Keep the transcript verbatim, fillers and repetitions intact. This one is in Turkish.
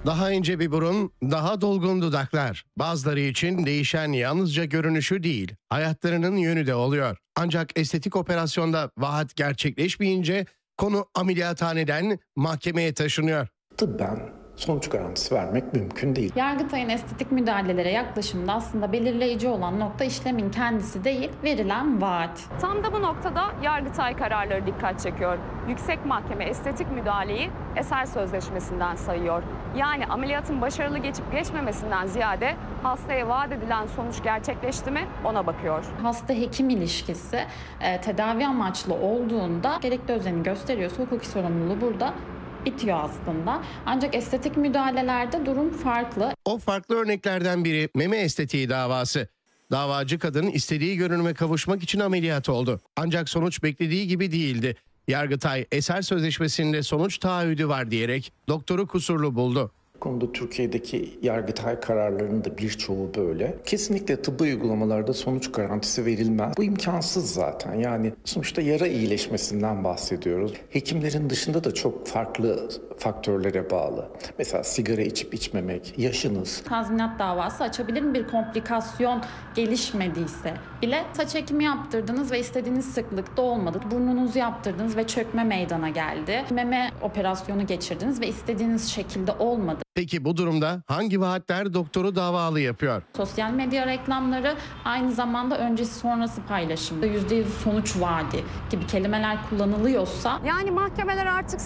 Daha ince bir burun, daha dolgun dudaklar. Bazıları için değişen yalnızca görünüşü değil, hayatlarının yönü de oluyor. Ancak estetik operasyonda vaat gerçekleşmeyince konu ameliyathaneden mahkemeye taşınıyor. Tıbben sonuç garantisi vermek mümkün değil. Yargıtay'ın estetik müdahalelere yaklaşımında aslında belirleyici olan nokta işlemin kendisi değil, verilen vaat. Tam da bu noktada Yargıtay kararları dikkat çekiyor. Yüksek Mahkeme estetik müdahaleyi eser sözleşmesinden sayıyor. Yani ameliyatın başarılı geçip geçmemesinden ziyade hastaya vaat edilen sonuç gerçekleşti mi ona bakıyor. Hasta-hekim ilişkisi e, tedavi amaçlı olduğunda gerekli özeni gösteriyorsa hukuki sorumluluğu burada bitiyor aslında. Ancak estetik müdahalelerde durum farklı. O farklı örneklerden biri meme estetiği davası. Davacı kadın istediği görünüme kavuşmak için ameliyat oldu. Ancak sonuç beklediği gibi değildi. Yargıtay eser sözleşmesinde sonuç taahhüdü var diyerek doktoru kusurlu buldu. Bu konuda Türkiye'deki Yargıtay kararlarının da birçoğu böyle. Kesinlikle tıbbi uygulamalarda sonuç garantisi verilmez. Bu imkansız zaten. Yani sonuçta yara iyileşmesinden bahsediyoruz. Hekimlerin dışında da çok farklı faktörlere bağlı. Mesela sigara içip içmemek, yaşınız. Tazminat davası açabilir bir komplikasyon gelişmediyse bile saç ekimi yaptırdınız ve istediğiniz sıklıkta olmadı. Burnunuzu yaptırdınız ve çökme meydana geldi. Meme operasyonu geçirdiniz ve istediğiniz şekilde olmadı. Peki bu durumda hangi vaatler doktoru davalı yapıyor? Sosyal medya reklamları aynı zamanda öncesi sonrası paylaşım, yüzde yüz sonuç vaadi gibi kelimeler kullanılıyorsa Yani mahkemeler artık